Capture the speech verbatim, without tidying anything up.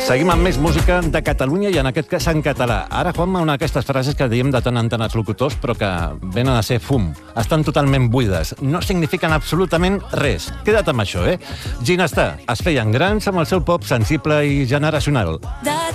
Seguim amb més música de Catalunya i en aquest cas en català. Ara, Juanma, una d'aquestes frases que diem de tant en tant als locutors, però que venen a ser fum. Estan totalment buides. No signifiquen absolutament res. Queda't amb això, eh? Ginestar es feien grans amb el seu pop sensible i generacional.